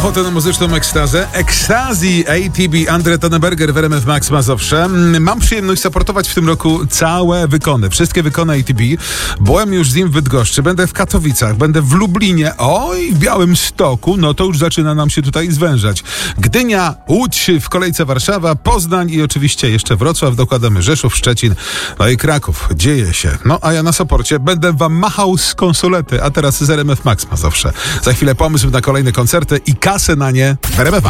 ochotę na muzyczną ekstazę? Ekstazji ATB Andre Tonneberger w RMF Max Mazowsze. Mam przyjemność supportować w tym roku całe wykony. Wszystkie wykony ATB. Byłem już z nim w Bydgoszczy, będę w Katowicach, będę w Lublinie, oj, w Białymstoku, no to już zaczyna nam się tutaj zwężać. Gdynia, Łódź, w kolejce Warszawa, Poznań i oczywiście jeszcze Wrocław, dokładamy Rzeszów, Szczecin, no i Kraków. Dzieje się. No a ja na Soporcie będę wam machał z konsolety, a teraz z RMF Max Mazowsze. Za chwilę pomysł na kolejne koncerty i kasę na nie w RMF Max.